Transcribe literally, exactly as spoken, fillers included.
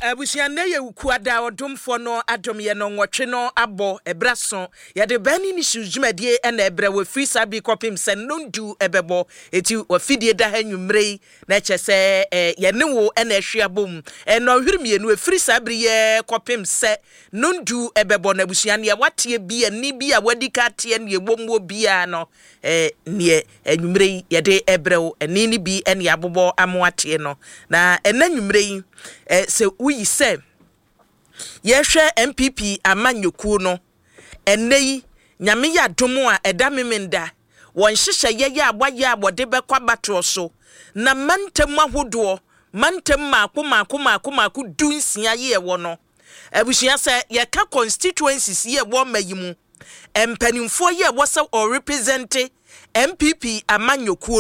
abusia na ye kuada odomfo no adom ye no nwotwe no abo ebraso ye de bani ni sujumade e na ebra we free sabi kopim se nondu ebebo eti wafidie da hanwumrei na chese ye ne wo e na ahwiabom e no hwirimienu e free sabri ye kopim se nondu ebebo na abusia ne watie bi ani bi a wadika tie ne ebomwo bia no eh ne anwumrei ye de ebrew ani ni bi ene abobo amoatie no na enanwumrei eh se uyi se yehwe M P P amanyoku no enei nyame ya domo a eda memenda won hyehye ye ya aboye abode bekwa batro so na mantem ahodo mantem maako maako maako maako dunsia ye wo no abusia se ye ka constituencies ye wo mayimu empanimfo ye wo se o represent M P P amanyoku